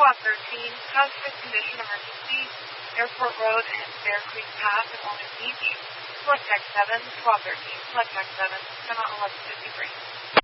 1213, hazardous condition emergency, Airport Road and Bear Creek Path in Ormond Beach. Select Text 7, 1213, Select Text 7, come out 1153.